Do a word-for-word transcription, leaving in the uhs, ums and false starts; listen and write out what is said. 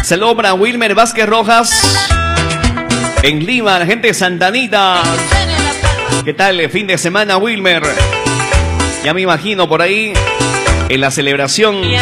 Saludos para Wilmer Vázquez Rojas en Lima, la gente de Santa Anita. ¿Qué tal el fin de semana, Wilmer? Ya me imagino por ahí en la celebración